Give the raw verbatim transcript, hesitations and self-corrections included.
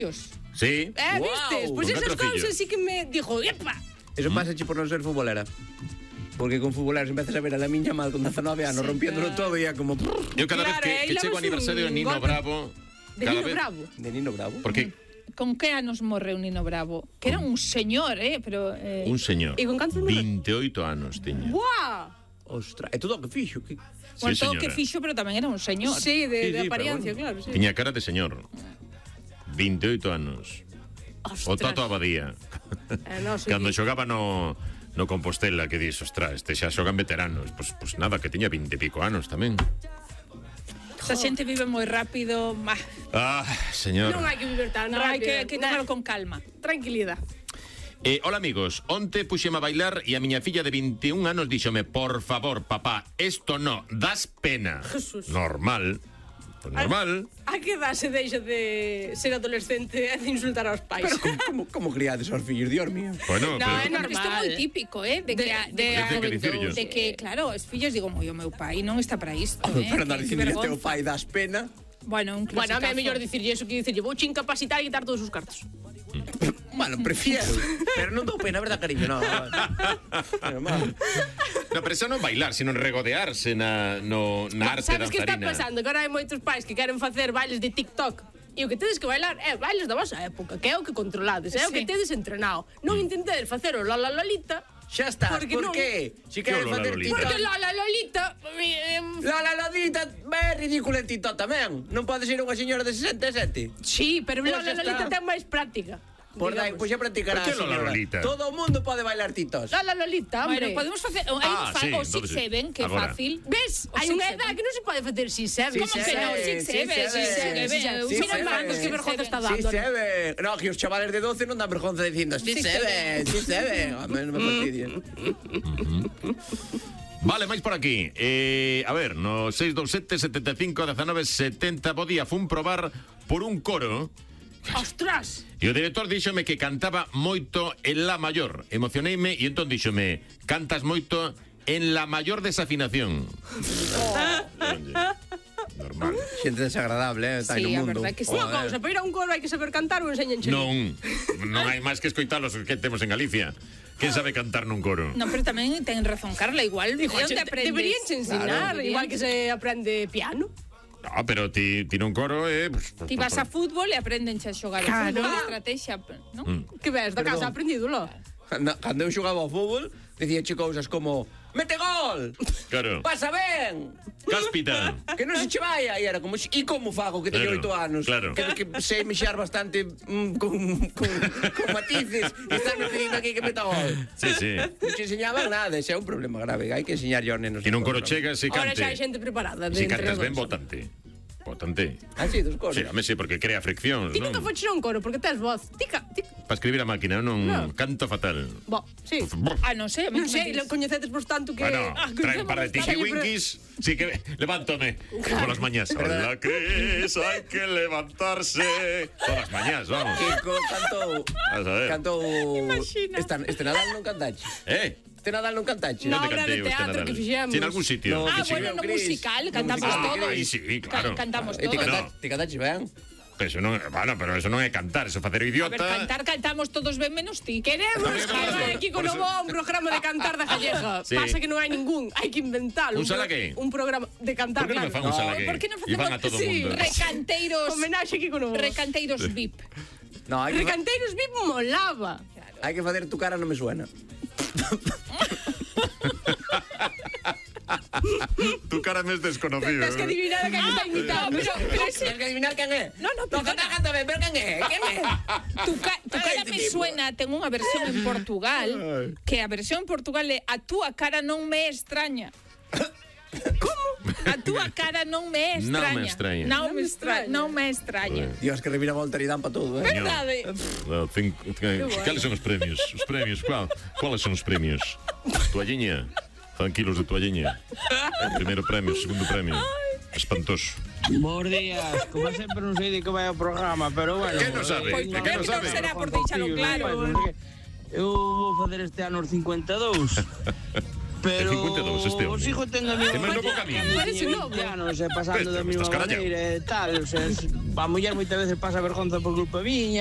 Sí. Eh, wow. vistes? Pois pues esas cousas sí que me dijo, epa. Eso mm. pasa por non ser futbolera. Porque con futboleros empezas a ver a la miña mal con dezanove anos sí, rompiéndolo claro. todo e é como... Eu cada claro, vez que, que chego o aniversario de Nino golpe. Bravo... De Nino vez... Bravo? De Nino Bravo. Porque... Con que anos morreu Nino Bravo? Que era un señor, eh? Pero, eh... Un señor. E con cantos morreu? veintioito anos tiña. Buah! Ostra, é todo o que fixo. Que... Bueno, sí, todo o que fixo, pero tamén era un señor. Sí, de, sí, de sí, apariencia, bueno. claro. Sí. Tiña cara de señor. veintioito anos. Ostras. O Tato Abadía. Eh, no, sí, Cando sí. xogaba no... No Compostela, que dis, ostras, este xa xogan veteranos. Pois pues, pues nada, que tiña vinte e pico anos tamén. Esa xente vive moi rápido. Ah, señor. Non hai que viver tan no, rápido. hai que, que tomarlo con calma. Tranquilidade. Eh, hola amigos, onte puxeme a bailar e a miña filla de vinte e un anos díxome, por favor, papá, esto no, das pena. Jesús. Normal. Pues normal. A, a que edad se deixa de ser adolescente e de insultar aos pais? Pero como, como, como criades aos fillos, Dios mío? Bueno, no, pero... é normal. Isto é moi típico, eh? De que, de, de, de, de, de que claro, os fillos digo, moi, o meu pai non está para isto, eh? Pero andar dicirle a teu pai das pena... Bueno, un bueno, a mí é mellor dicirlle eso que dicirlle, vou che incapacitar e quitar todos os cartos. Bueno, prefiero. Pero non dou pena, verdad, cariño? No, normal. No, pero eso non bailar, sino regodearse na, no, na arte danzarina. Sabes que está pasando? Que agora hai moitos pais que queren facer bailes de TikTok. E o que tedes que bailar é bailes da vosa época, que é o que controlades, é sí. o que tedes entrenado. Non intentedes facer o Lola Lolita. Xa estás, porque por non... que? Si queres facer TikTok... Porque Lola Lolita... Lola Lolita é ridícula en TikTok tamén. Non pode ser unha señora de sesenta e sete. Sí, pero Lola Lolita ten máis práctica. Por dai, pois xa practicará. Por que Lola Lolita? Todo o mundo pode bailar titos. Lola Lolita, hombre. Bueno, podemos facer hai ah, fa, sí, o Six Seven, que é fácil. Ves? Hai unha edad que non se pode facer Six Seven. Como que non? Six Seven, Six Seven. Mira Marcos que vergonza está dando. Six Seven. No, que os chavales de doce non dan vergonza dicindo Six Seven, Six Seven. A mí non me fastidien. Vale, máis por aquí. Eh, a ver, no seis dos sete, sete cinco, uno nueve, setenta podía fun probar por un coro. Ostras! E o director díxome que cantaba moito en La Mayor. Emocioneime e entón díxome, cantas moito en La Mayor desafinación. Oh. Normal. Xente desagradable, eh, está sí, no mundo. Sí, Unha cousa, para ir a un coro hai que saber cantar ou enseñanche. Non, non hai máis que escoitalos que temos en Galicia. Quen sabe cantar nun coro? Non, pero tamén ten razón Carla, igual de onde aprendes. Deberían ensinar, claro, igual que se aprende piano. No, pero ti, ti nun coro é... Eh, pues, ti vas a fútbol e aprenden a xogar claro. Fútbol, estrategia, non? Mm. Que ves, da casa aprendídolo. Cando eu xogaba ao fútbol, dicía che cousas como mete gol! Claro. Pasa ben! Cáspita! Que non se che vaya! E era como, e como fago que teño claro, oito anos? Claro. Que, que sei mexar bastante mm, con, con, con matices e están me pedindo aquí que meta gol. Sí, sí. Non te enseñaban nada, ese é un problema grave. Hai que enseñar aos nenos. E nun coro chegas e cante. Ahora xa hai xente preparada. Se cantas ben, votante. Votante. Ah, sí, dos coros. Sí, a mí sí, porque crea fricción. Ti nunca foches a un coro, porque tes voz. Tica, tica. Para escribir a máquina, non no. Canto fatal. Bo, sí. Ah, non sei, non sei, lo coñecedes por tanto que... Bueno, ah, trae un par de tiki-winkis. Sí que levántome por las mañas. A la Cris hay que levantarse. Todas las mañas, vamos. Kiko cantou... Cantou... Imagina. Este Nadal non cantache. Eh? Este Nadal non cantache. Na obra de teatro que fixemos. En algún sitio. No, ah, bueno, no musical, cantamos todos. Ahí sí, claro. Cantamos todos. todos. Ti cantache ben? Eso non, bueno, pero eso non é cantar, eso é facer o idiota. A ver, cantar cantamos todos ben menos ti. Queremos que aquí con novo un programa de cantar da gallega. Sí. Pasa que non hai ningún, hai que inventalo. Un salagué. Un programa de cantar. Por que non me fan un salagué? Por que non facemos a todo o sí, mundo? Recanteiros. Homenaxe aquí con novo. Recanteiros V I P. No, hai que Recanteiros V I P molaba. Hai que facer tu cara non me suena. Tu cara me es desconocido. Tens que adivinar a quen está imitando. No, pero, pero Tens que adivinar quen é. No, no, pero canta, canta ben, pero quen é? Quen é? Tu, ca tu cara me suena, ten unha versión en Portugal, que a versión en Portugal é a túa cara non me extraña. Como? A túa cara non me extraña. Non me extraña. Non me extraña. Non me extraña. Dios, que revira volta e dan para todo, eh? Verdade. No, think, think, ¿Cuáles son os premios? Os premios, ¿cuál? ¿Cuáles son os premios? Toalliña. Tranquilos de toalliña. Primeiro premio, segundo premio. Espantoso. Bos días, como sempre non sei de que vai o programa, pero bueno. Que non sabe? Pois que non sabe? será por deixalo claro. Eu vou fazer este ano os cincuenta e dous. Pero cincuenta e dous este os home. hijos ten a mesma Ten máis novo que a min. Parece novo. anos, e pasando Pero da estás mesma carallao. maneira e tal, o sea, es- a muller moitas veces pasa vergonza por culpa miña.